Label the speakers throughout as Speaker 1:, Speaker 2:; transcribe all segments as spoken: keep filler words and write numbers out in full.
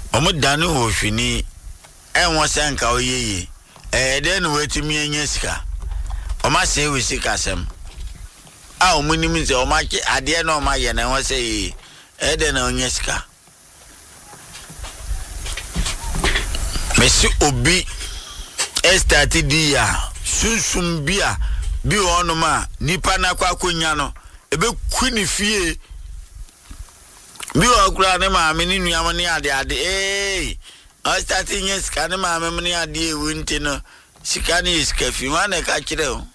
Speaker 1: omo dane wo hwini enwo senka oyeye eh de no wetumi anya sika oma se we sika sem a omo nim se oma ke ade na oma ye na wo se eh de na onya sika mesi obi estati dia sunsum bia bi onoma nipa na kwa konya no ebe kuni fie bi okura ne maame ni nuam ne ade ade eh I starting yes kan maame me ne ade ewu nti no sika ne sika fi wa na ka kire o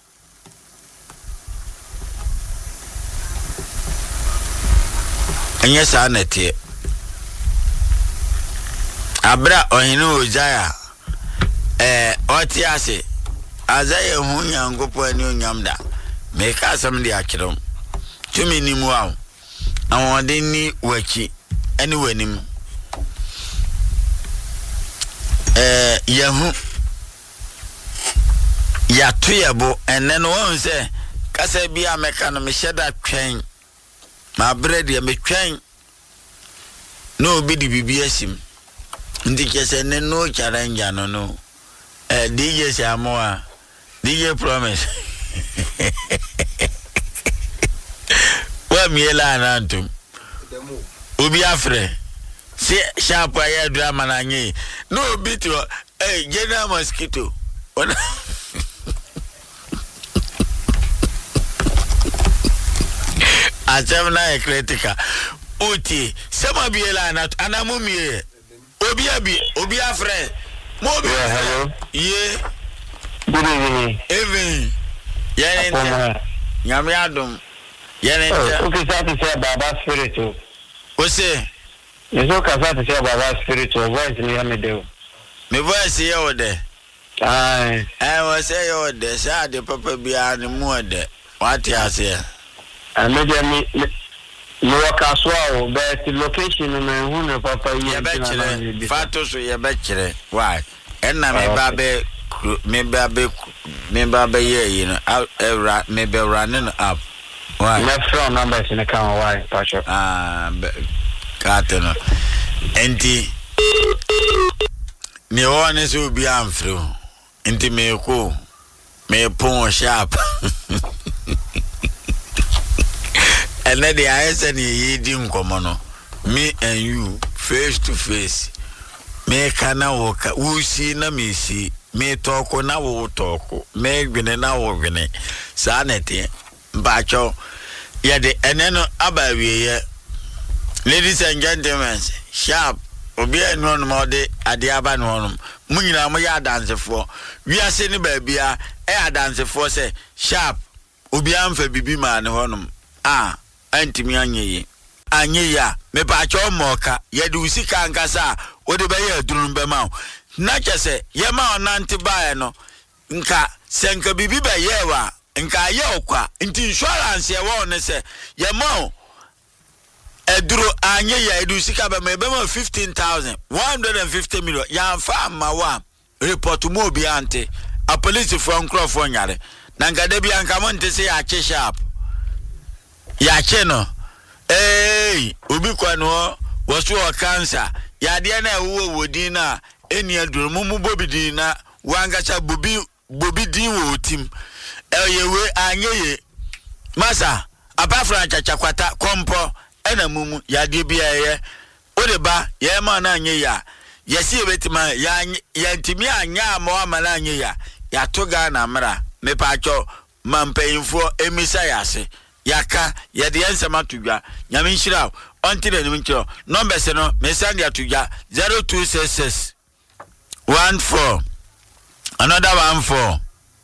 Speaker 1: anya sa na tie abra ohinu ojaya eh oti ase azaya hu nyangopo ani onyamda me ka asam de akire tumi ni mu awo awon de ni wachi ani wanim eh yahu ya tuyebo enen won se kasa bia meka no me hyeda twen ma bread ya me twen no obi di bibi asim ndi kese ne no challenge no no eh D J Samoa D J Promise wa miela nantum obi afre si sharp aye drama na nyi no obi to eh General Mosquito ona Ajamna e kritika uti sema biela na anamu mie obi abi obi afre mo obi
Speaker 2: hello
Speaker 1: ye
Speaker 2: good evening
Speaker 1: evening yene nyame adom yene
Speaker 2: oh okay so to say baba spirit o
Speaker 1: o say
Speaker 2: yeso ka so to say baba spirit o voice ni am de o
Speaker 1: me voice ye o de
Speaker 2: ai
Speaker 1: eh o say o de say de papa bia ne mu de what you say
Speaker 2: ameje mi no wakaso o best location na hu ne papa ye
Speaker 1: be fato so ye be kire why enna me ba be me ba be me ba be ye you know era me be running up why
Speaker 2: my phone number is in the car why pastor
Speaker 1: ah kateno enti me won so bi amfro enti me ko me pon sharp and then the I said ye dim komono me and you face to face me kana woka wusi na me si me toko na wo toko me gwene na wo gwene sa nete mbacho ye de eneno abawie ye ladies and gentlemen sharp obi enu no mo de ade aba no no munyina mo ya dansefo wiase ni ba bia e adansefo se sharp obi amfa bibi ma ne honum ah antimi anyeye anyeya me ba cho moka ye de usika nkasa wo de be ye adurun be ma na chese ye ma onante bae no nka senka bibi be ye wa nka ye okwa nti insurance ye wo ne se ye ma eduro anyeya edu usika be ma be ma fifteen thousand one hundred fifty million ya fa ma wa report mo bi ante a police from Crawford nyare na nka de bi anka mo nte se ya che sharp ya cheno eh obi kwano woso o cancer ya de na ewo wodi na eni aduro mumu bobi din na wangacha bobi bobi din wo tim eyewe anyeye masa apafra chachakwata kompo ena mumu ya de bia ye ode ba ye ma na anyeya yesi ebetima ya ya ntimi anya ma wa mala anyeya ya toga na mra me pacho mampeinfo emisa yase yaka ya de ensema tudwa nyame nhira ontire ni nchiro number se no me send ya tudwa zero two six six one four another one four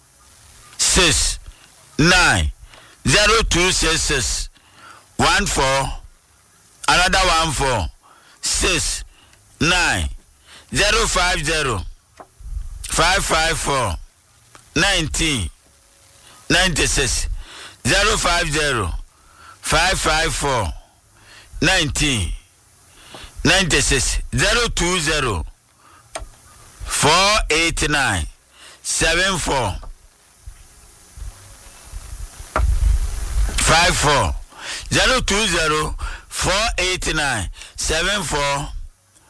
Speaker 1: six nine zero two six six one four another one four six nine zero five zero five five four nineteen ninety-six zero five zero five five four nineteen ninety-six zero two zero four eight nine seven four five four zero two zero four eight nine seven four